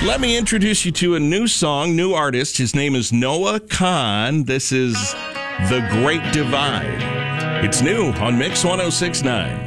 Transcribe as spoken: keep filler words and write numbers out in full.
Let me introduce you to a new song, new artist. His name is Noah Kahan. This is The Great Divide. It's new on Mix one oh six point nine.